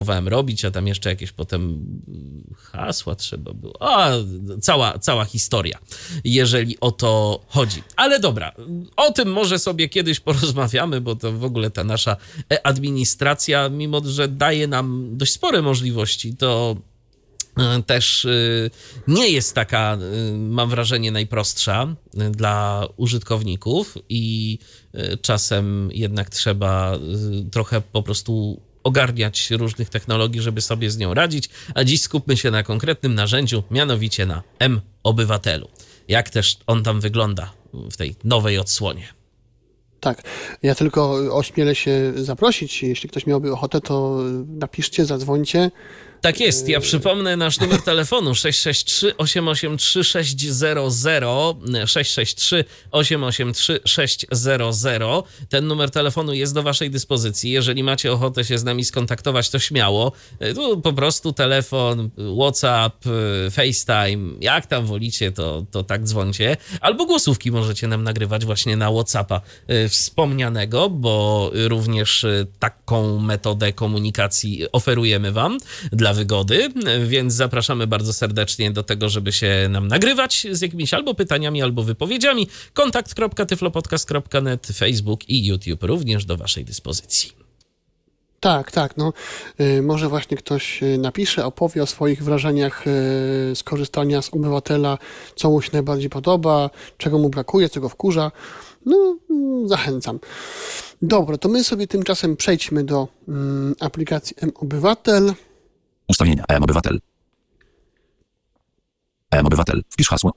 robić, a tam jeszcze jakieś potem hasła trzeba było. Cała historia, jeżeli o to chodzi. Ale dobra, o tym może sobie kiedyś porozmawiamy, bo to w ogóle ta nasza administracja, mimo że daje nam dość spore możliwości, to też nie jest taka, mam wrażenie, najprostsza dla użytkowników i czasem jednak trzeba trochę po prostu ogarniać różnych technologii, żeby sobie z nią radzić, a dziś skupmy się na konkretnym narzędziu, mianowicie na mObywatelu. Jak też on tam wygląda w tej nowej odsłonie. Tak, ja tylko ośmielę się zaprosić, jeśli ktoś miałby ochotę, to napiszcie, zadzwońcie. Tak jest, ja przypomnę nasz numer telefonu 663-883-600, 663-883-600. Ten numer telefonu jest do waszej dyspozycji. Jeżeli macie ochotę się z nami skontaktować, to śmiało. Tu po prostu telefon, WhatsApp, FaceTime, jak tam wolicie, to tak dzwońcie. Albo głosówki możecie nam nagrywać właśnie na WhatsAppa wspomnianego, bo również taką metodę komunikacji oferujemy wam dla wygody, więc zapraszamy bardzo serdecznie do tego, żeby się nam nagrywać z jakimiś albo pytaniami, albo wypowiedziami. kontakt.tyflopodcast.net, Facebook i YouTube również do waszej dyspozycji. Tak, no może właśnie ktoś napisze, opowie o swoich wrażeniach z korzystania z obywatela, co mu się najbardziej podoba, czego mu brakuje, co go wkurza. No, zachęcam. Dobra, to my sobie tymczasem przejdźmy do aplikacji mObywatel. Ustawienia mObywatel. mObywatel. Wpisz hasło.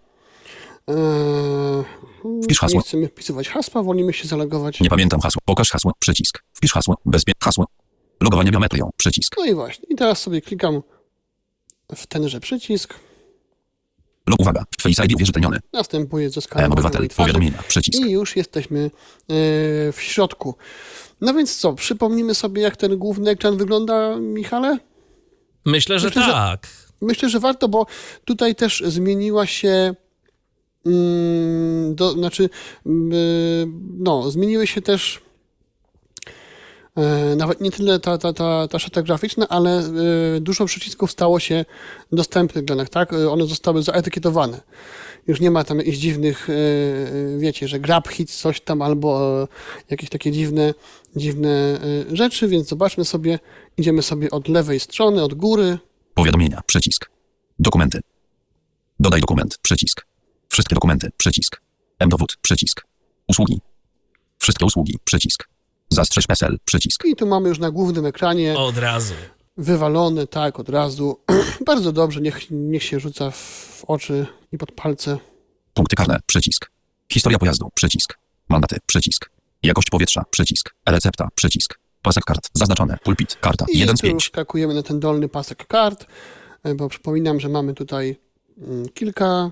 Wpisz hasło. Nie chcemy wpisywać hasła, wolimy się zalogować. Nie pamiętam hasła. Pokaż hasło. Przycisk. Wpisz hasło. Hasło. Logowanie biometrią. Przycisk. No i właśnie. I teraz sobie klikam w tenże przycisk. Uwaga. Face ID uwierzytelniony. Następuje zeskanowanie mObywatel. Powiadomienia. Przycisk. I już jesteśmy w środku. No więc co? Przypomnimy sobie, jak ten główny ekran wygląda, Michale? Myślę, że tak. Myślę, że warto, bo tutaj też zmieniła się zmieniły się też nawet nie tyle ta szata graficzna, ale dużo przycisków stało się dostępnych dla nas, tak? One zostały zaetykietowane. Już nie ma tam jakichś dziwnych, wiecie, że grab hits, coś tam, albo jakieś takie dziwne rzeczy, więc zobaczmy sobie, idziemy sobie od lewej strony, od góry. Powiadomienia, przycisk. Dokumenty. Dodaj dokument, przycisk. Wszystkie dokumenty, przycisk. mDowód, przycisk. Usługi. Wszystkie usługi, przycisk. Zastrzeż PESEL, przycisk. I tu mamy już na głównym ekranie. Od razu. Wywalone, tak, od razu. Bardzo dobrze, niech się rzuca w oczy i pod palce. Punkty karne, przycisk. Historia pojazdu, przycisk. Mandaty, przycisk. Jakość powietrza, przycisk. Recepta, przycisk. Pasek kart, zaznaczone. Pulpit, karta, I 1 z tu 5. wskakujemy na ten dolny pasek kart, bo przypominam, że mamy tutaj kilka...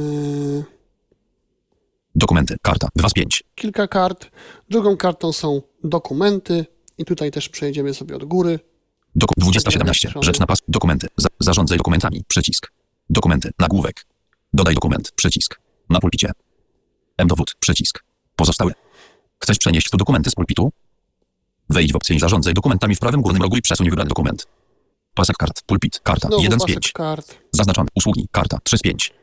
Dokumenty, karta, 2 z 5. Kilka kart. Drugą kartą są dokumenty i tutaj też przejdziemy sobie od góry. 2017. Rzecz na pas. Dokumenty. Zarządzaj dokumentami. Przycisk. Dokumenty. Nagłówek. Dodaj dokument. Przycisk. Na pulpicie. mDowód. Przycisk. Pozostałe. Chcesz przenieść tu dokumenty z pulpitu? Wejdź w opcję Zarządzaj dokumentami w prawym górnym rogu i przesuń wybrany dokument. Pasek kart. Pulpit. Karta. Znowu 1 z pasek 5. kart. Zaznaczone. Usługi. Karta. 3 z 5.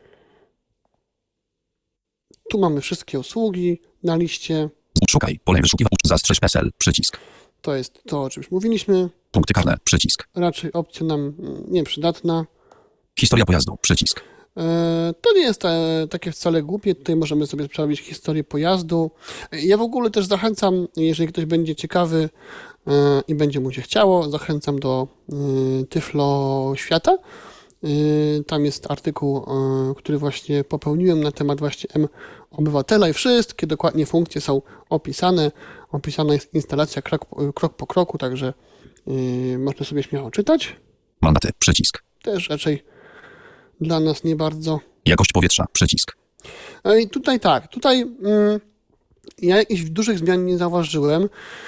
Tu mamy wszystkie usługi na liście. Szukaj. Pole wyszukiwania. Zastrzeż PESEL. Przycisk. To jest to, o czym już mówiliśmy. Punkty karne. Przycisk. Raczej opcja nam nieprzydatna. Historia pojazdu. Przycisk. To nie jest takie wcale głupie. Tutaj możemy sobie sprawdzić historię pojazdu. Ja w ogóle też zachęcam, jeżeli ktoś będzie ciekawy i będzie mu się chciało, zachęcam do Tyflo Świata. Tam jest artykuł, który właśnie popełniłem na temat właśnie mObywatela i wszystkie dokładnie funkcje są opisane. Opisana jest instalacja krok po kroku, także można sobie śmiało czytać. Mandaty. Przycisk. Też raczej dla nas nie bardzo. Jakość powietrza. Przycisk. I tutaj tak, ja jakichś dużych zmian nie zauważyłem.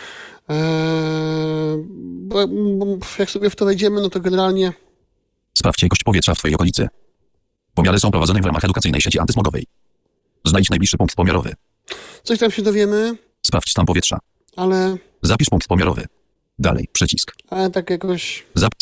Bo jak sobie w to wejdziemy, no to generalnie... Sprawdź jakość powietrza w Twojej okolicy. Pomiary są prowadzone w ramach edukacyjnej sieci antysmogowej. Znajdź najbliższy punkt pomiarowy. Coś tam się dowiemy. Sprawdź stan powietrza. Ale... Zapisz punkt pomiarowy. Dalej. Przycisk. Ale tak jakoś...